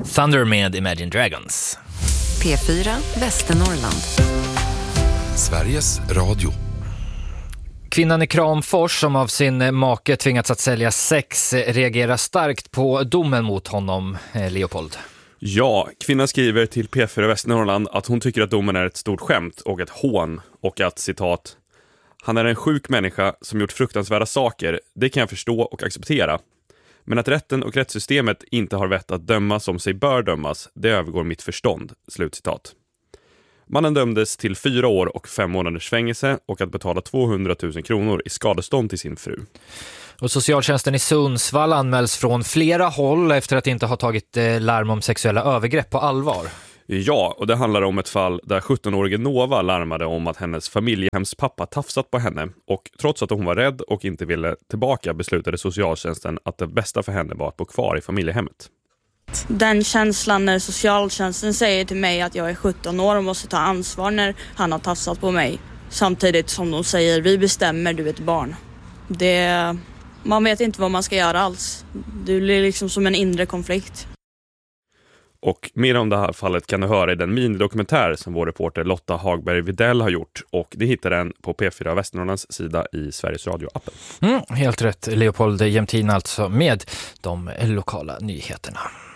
Thunder med Imagine Dragons. P4 Västernorrland. Sveriges Radio. Kvinnan i Kramfors som av sin make tvingats att sälja sex reagerar starkt på domen mot honom, Leopold. Ja, kvinnan skriver till P4 Västernorrland att hon tycker att domen är ett stort skämt och ett hån och att, citat, han är en sjuk människa som gjort fruktansvärda saker, det kan jag förstå och acceptera. Men att rätten och rättssystemet inte har vett att döma som sig bör dömas, det övergår mitt förstånd, slutcitat. Mannen dömdes till 4 år och 5 månaders fängelse och att betala 200 000 kronor i skadestånd till sin fru. Och socialtjänsten i Sundsvall anmäls från flera håll efter att inte ha tagit larm om sexuella övergrepp på allvar. Ja, och det handlar om ett fall där 17-årige Nova larmade om att hennes familjehemspappa tafsat på henne. Och trots att hon var rädd och inte ville tillbaka beslutade socialtjänsten att det bästa för henne var att bo kvar i familjehemmet. Den känslan när socialtjänsten säger till mig att jag är 17 år och måste ta ansvar när han har tafsat på mig. Samtidigt som de säger, vi bestämmer, du är ett barn. Man vet inte vad man ska göra alls. Det blir liksom som en inre konflikt. Och mer om det här fallet kan du höra i den minidokumentär som vår reporter Lotta Hagberg Videll har gjort. Och det hittar den på P4 Västernorrlands sida i Sveriges Radio-appen. Helt rätt, Leopold Jämtin alltså med de lokala nyheterna.